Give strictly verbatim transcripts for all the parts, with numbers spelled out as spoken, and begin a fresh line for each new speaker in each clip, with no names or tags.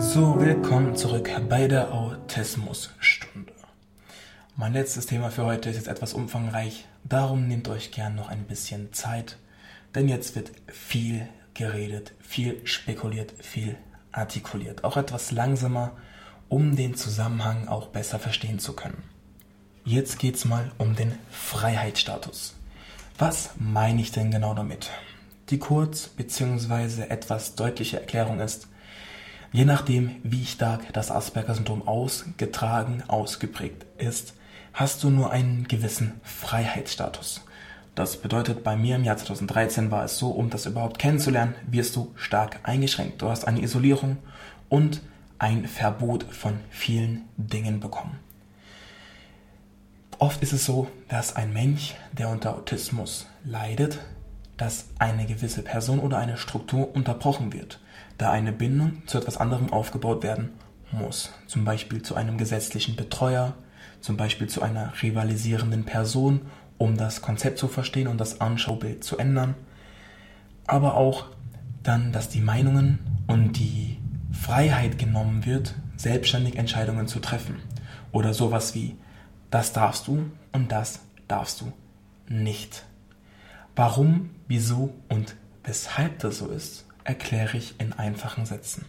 So, willkommen zurück bei der Autismusstunde. Mein letztes Thema für heute ist jetzt etwas umfangreich, darum nehmt euch gern noch ein bisschen Zeit, denn jetzt wird viel geredet, viel spekuliert, viel artikuliert, auch etwas langsamer, um den Zusammenhang auch besser verstehen zu können. Jetzt geht's mal um den Freiheitsstatus. Was meine ich denn genau damit? Die kurz bzw. etwas deutliche Erklärung ist, je nachdem, wie stark das Asperger-Syndrom ausgetragen, ausgeprägt ist, hast du nur einen gewissen Freiheitsstatus. Das bedeutet, bei mir im Jahr zweitausenddreizehn war es so, um das überhaupt kennenzulernen, wirst du stark eingeschränkt. Du hast eine Isolierung und ein Verbot von vielen Dingen bekommen. Oft ist es so, dass ein Mensch, der unter Autismus leidet, dass eine gewisse Person oder eine Struktur unterbrochen wird, da eine Bindung zu etwas anderem aufgebaut werden muss. Zum Beispiel zu einem gesetzlichen Betreuer, zum Beispiel zu einer rivalisierenden Person, um das Konzept zu verstehen und das Anschaubild zu ändern. Aber auch dann, dass die Meinungen und die Freiheit genommen wird, selbstständig Entscheidungen zu treffen. Oder sowas wie, das darfst du und das darfst du nicht. Warum, wieso und weshalb das so ist, erkläre ich in einfachen Sätzen.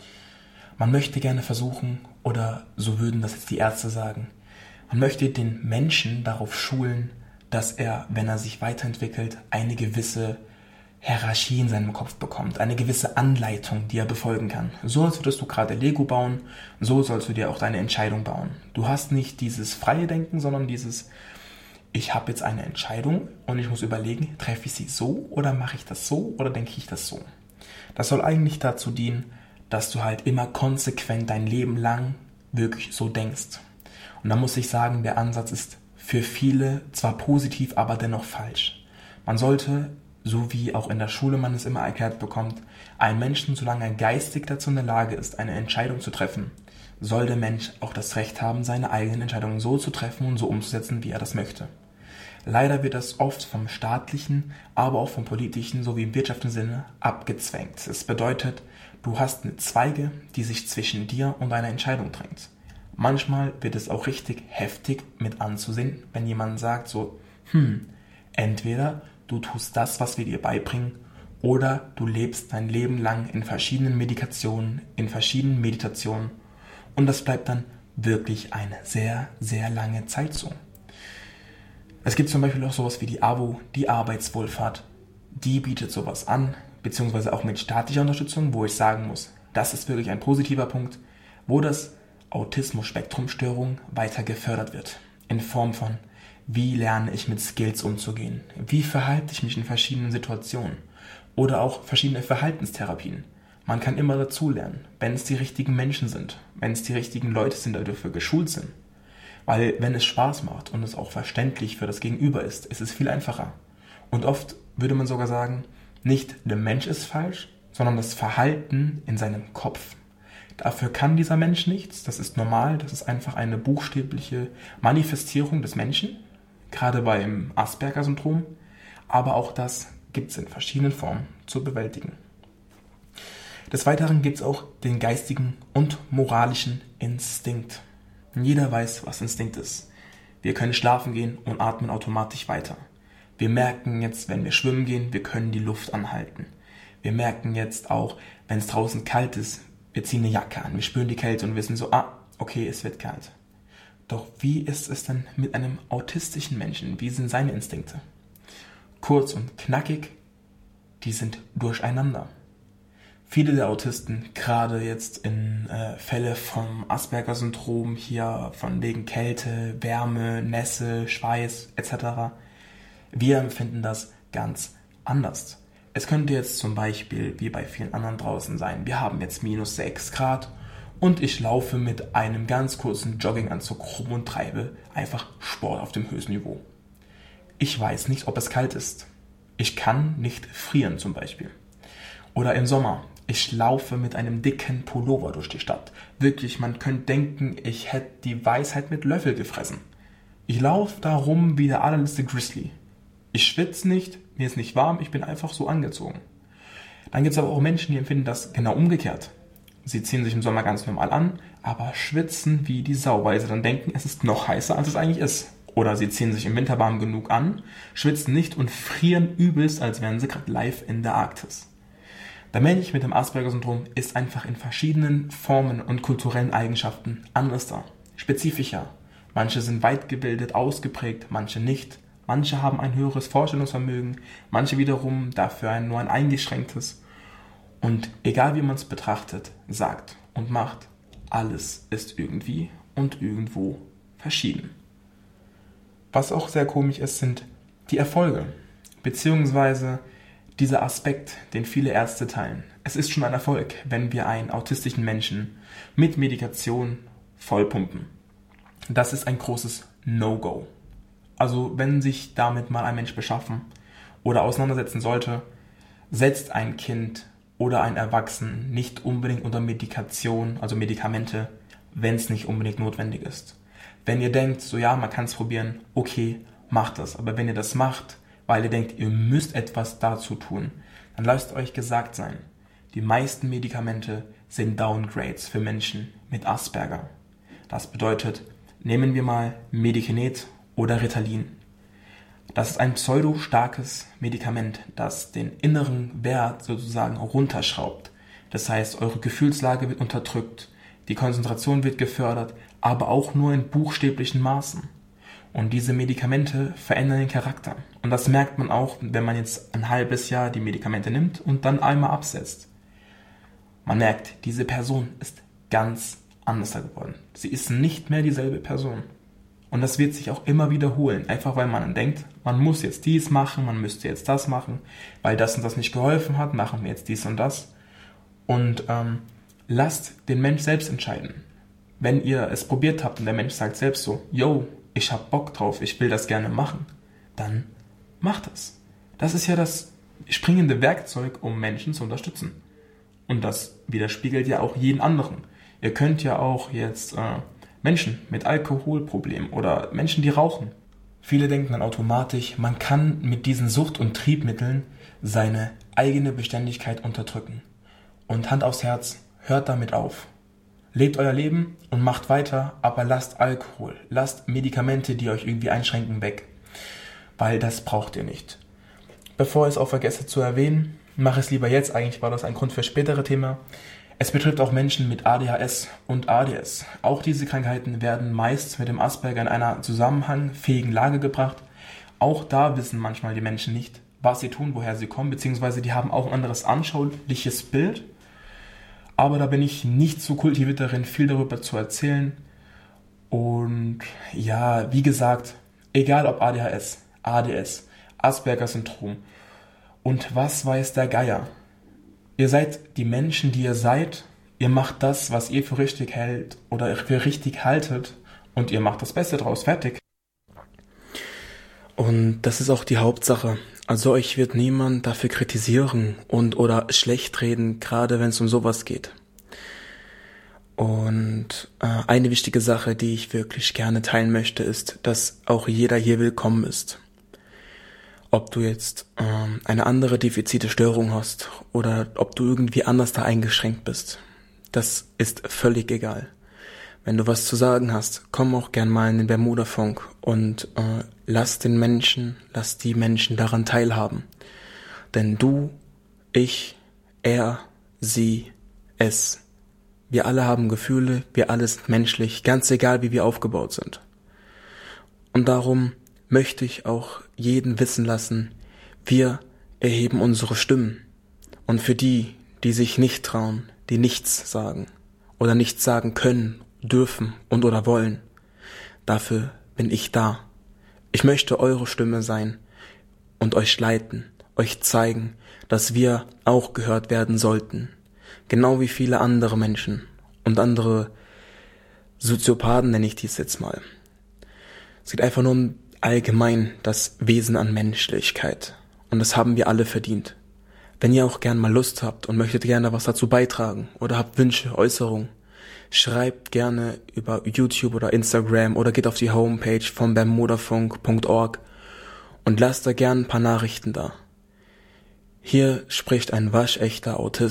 Man möchte gerne versuchen, oder so würden das jetzt die Ärzte sagen, man möchte den Menschen darauf schulen, dass er, wenn er sich weiterentwickelt, eine gewisse Hierarchie in seinem Kopf bekommt, eine gewisse Anleitung, die er befolgen kann. So als würdest du gerade Lego bauen, so sollst du dir auch deine Entscheidung bauen. Du hast nicht dieses freie Denken, sondern dieses, ich habe jetzt eine Entscheidung und ich muss überlegen, treffe ich sie so oder mache ich das so oder denke ich das so. Das soll eigentlich dazu dienen, dass du halt immer konsequent dein Leben lang wirklich so denkst. Und da muss ich sagen, der Ansatz ist für viele zwar positiv, aber dennoch falsch. Man sollte, so wie auch in der Schule man es immer erklärt bekommt, einen Menschen, solange er geistig dazu in der Lage ist, eine Entscheidung zu treffen, soll der Mensch auch das Recht haben, seine eigenen Entscheidungen so zu treffen und so umzusetzen, wie er das möchte. Leider wird das oft vom staatlichen, aber auch vom politischen sowie im wirtschaftlichen Sinne abgezwängt. Es bedeutet, du hast eine Zweige, die sich zwischen dir und deiner Entscheidung drängt. Manchmal wird es auch richtig heftig mit anzusehen, wenn jemand sagt so, hm, entweder du tust das, was wir dir beibringen, oder du lebst dein Leben lang in verschiedenen Medikationen, in verschiedenen Meditationen und das bleibt dann wirklich eine sehr, sehr lange Zeit so. Es gibt zum Beispiel auch sowas wie die A W O, die Arbeitswohlfahrt. Die bietet sowas an, beziehungsweise auch mit staatlicher Unterstützung, wo ich sagen muss, das ist wirklich ein positiver Punkt, wo das Autismus-Spektrum-Störung weiter gefördert wird. In Form von, wie lerne ich mit Skills umzugehen? Wie verhalte ich mich in verschiedenen Situationen? Oder auch verschiedene Verhaltenstherapien. Man kann immer dazulernen, wenn es die richtigen Menschen sind, wenn es die richtigen Leute sind, die dafür geschult sind. Weil wenn es Spaß macht und es auch verständlich für das Gegenüber ist, ist es viel einfacher. Und oft würde man sogar sagen, nicht der Mensch ist falsch, sondern das Verhalten in seinem Kopf. Dafür kann dieser Mensch nichts, das ist normal, das ist einfach eine buchstäbliche Manifestierung des Menschen, gerade beim Asperger-Syndrom, aber auch das gibt es in verschiedenen Formen zu bewältigen. Des Weiteren gibt es auch den geistigen und moralischen Instinkt. Jeder weiß, was Instinkt ist. Wir können schlafen gehen und atmen automatisch weiter. Wir merken jetzt, wenn wir schwimmen gehen, wir können die Luft anhalten. Wir merken jetzt auch, wenn es draußen kalt ist, wir ziehen eine Jacke an, wir spüren die Kälte und wissen so, ah, okay, es wird kalt. Doch wie ist es denn mit einem autistischen Menschen? Wie sind seine Instinkte? Kurz und knackig, die sind durcheinander. Viele der Autisten, gerade jetzt in äh, Fälle vom Asperger-Syndrom, hier von wegen Kälte, Wärme, Nässe, Schweiß et cetera, wir empfinden das ganz anders. Es könnte jetzt zum Beispiel wie bei vielen anderen draußen sein, wir haben jetzt minus sechs Grad und ich laufe mit einem ganz kurzen Jogginganzug rum und treibe einfach Sport auf dem höchsten Niveau. Ich weiß nicht, ob es kalt ist. Ich kann nicht frieren zum Beispiel. Oder im Sommer. Ich laufe mit einem dicken Pullover durch die Stadt. Wirklich, man könnte denken, ich hätte die Weisheit mit Löffel gefressen. Ich laufe da rum wie der allerletzte Grizzly. Ich schwitze nicht, mir ist nicht warm, ich bin einfach so angezogen. Dann gibt es aber auch Menschen, die empfinden das genau umgekehrt. Sie ziehen sich im Sommer ganz normal an, aber schwitzen wie die Sau, weil sie dann denken, es ist noch heißer, als es eigentlich ist. Oder sie ziehen sich im Winter warm genug an, schwitzen nicht und frieren übelst, als wären sie gerade live in der Arktis. Der Mensch mit dem Asperger-Syndrom ist einfach in verschiedenen Formen und kulturellen Eigenschaften anders da, spezifischer. Manche sind weit gebildet, ausgeprägt, manche nicht. Manche haben ein höheres Vorstellungsvermögen, manche wiederum dafür ein, nur ein eingeschränktes. Und egal wie man es betrachtet, sagt und macht, alles ist irgendwie und irgendwo verschieden. Was auch sehr komisch ist, sind die Erfolge, beziehungsweise dieser Aspekt, den viele Ärzte teilen. Es ist schon ein Erfolg, wenn wir einen autistischen Menschen mit Medikation vollpumpen. Das ist ein großes No-Go. Also wenn sich damit mal ein Mensch beschaffen oder auseinandersetzen sollte, setzt ein Kind oder ein Erwachsenen nicht unbedingt unter Medikation, also Medikamente, wenn es nicht unbedingt notwendig ist. Wenn ihr denkt, so ja, man kann es probieren, okay, macht das. Aber wenn ihr das macht, weil ihr denkt, ihr müsst etwas dazu tun, dann lasst euch gesagt sein, die meisten Medikamente sind Downgrades für Menschen mit Asperger. Das bedeutet, nehmen wir mal Medikinet oder Ritalin. Das ist ein pseudo-starkes Medikament, das den inneren Wert sozusagen runterschraubt. Das heißt, eure Gefühlslage wird unterdrückt, die Konzentration wird gefördert, aber auch nur in buchstäblichen Maßen. Und diese Medikamente verändern den Charakter. Und das merkt man auch, wenn man jetzt ein halbes Jahr die Medikamente nimmt und dann einmal absetzt. Man merkt, diese Person ist ganz anders geworden. Sie ist nicht mehr dieselbe Person. Und das wird sich auch immer wiederholen, einfach weil man denkt, man muss jetzt dies machen, man müsste jetzt das machen, weil das und das nicht geholfen hat, machen wir jetzt dies und das. Und ähm, lasst den Mensch selbst entscheiden. Wenn ihr es probiert habt und der Mensch sagt selbst so, yo, ich hab Bock drauf, ich will das gerne machen, dann macht das. Das ist ja das springende Werkzeug, um Menschen zu unterstützen. Und das widerspiegelt ja auch jeden anderen. Ihr könnt ja auch jetzt äh, Menschen mit Alkoholproblemen oder Menschen, die rauchen. Viele denken dann automatisch, man kann mit diesen Sucht- und Triebmitteln seine eigene Beständigkeit unterdrücken. Und Hand aufs Herz, hört damit auf. Lebt euer Leben und macht weiter, aber lasst Alkohol, lasst Medikamente, die euch irgendwie einschränken, weg. Weil das braucht ihr nicht. Bevor ich es auch vergesse zu erwähnen, mache es lieber jetzt, eigentlich war das ein Grund für spätere Thema. Es betrifft auch Menschen mit A D H S und A D S. Auch diese Krankheiten werden meist mit dem Asperger in einer zusammenhangfähigen Lage gebracht. Auch da wissen manchmal die Menschen nicht, was sie tun, woher sie kommen, beziehungsweise die haben auch ein anderes anschauliches Bild. Aber da bin ich nicht so kultiviert darin, viel darüber zu erzählen. Und ja, wie gesagt, egal ob A D H S, A D S, Asperger-Syndrom und was weiß der Geier. Ihr seid die Menschen, die ihr seid. Ihr macht das, was ihr für richtig hält oder für richtig haltet und ihr macht das Beste draus. Fertig. Und das ist auch die Hauptsache. Also euch wird niemand dafür kritisieren und oder schlecht reden, gerade wenn es um sowas geht. Und äh, eine wichtige Sache, die ich wirklich gerne teilen möchte, ist, dass auch jeder hier willkommen ist. Ob du jetzt ähm, eine andere defizite Störung hast oder ob du irgendwie anders da eingeschränkt bist, das ist völlig egal. Wenn du was zu sagen hast, komm auch gern mal in den Bermuda-Funk und äh, lass den Menschen, lass die Menschen daran teilhaben. Denn du, ich, er, sie, es, wir alle haben Gefühle, wir alle sind menschlich, ganz egal wie wir aufgebaut sind. Und darum möchte ich auch jeden wissen lassen, wir erheben unsere Stimmen. Und für die, die sich nicht trauen, die nichts sagen oder nichts sagen können, dürfen und oder wollen, dafür bin ich da. Ich möchte eure Stimme sein und euch leiten, euch zeigen, dass wir auch gehört werden sollten. Genau wie viele andere Menschen und andere Soziopathen nenne ich dies jetzt mal. Es geht einfach nur um allgemein das Wesen an Menschlichkeit. Und das haben wir alle verdient. Wenn ihr auch gern mal Lust habt und möchtet gerne was dazu beitragen oder habt Wünsche, Äußerungen, schreibt gerne über YouTube oder Instagram oder geht auf die Homepage von bermudafunk punkt org und lasst da gern ein paar Nachrichten da. Hier spricht ein waschechter Autist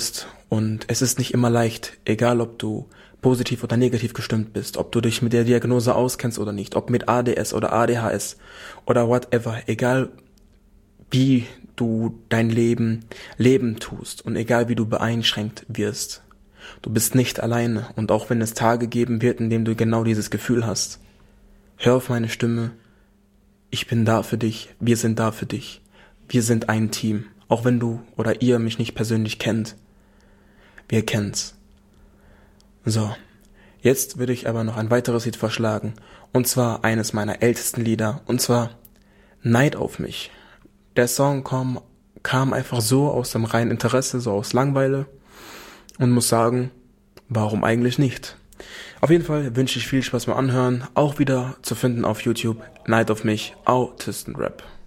Und es ist nicht immer leicht, egal ob du positiv oder negativ gestimmt bist, ob du dich mit der Diagnose auskennst oder nicht, ob mit A D S oder A D H S oder whatever, egal wie du dein Leben leben tust und egal wie du beeinschränkt wirst. Du bist nicht alleine und auch wenn es Tage geben wird, in denen du genau dieses Gefühl hast, hör auf meine Stimme, ich bin da für dich, wir sind da für dich, wir sind ein Team, auch wenn du oder ihr mich nicht persönlich kennt, wir kennen's. So, jetzt würde ich aber noch ein weiteres Lied vorschlagen, und zwar eines meiner ältesten Lieder, und zwar Neid auf mich. Der Song kam, kam einfach so aus dem reinen Interesse, so aus Langeweile und muss sagen, warum eigentlich nicht? Auf jeden Fall wünsche ich viel Spaß beim Anhören, auch wieder zu finden auf YouTube, Neid auf mich, Autistenrap.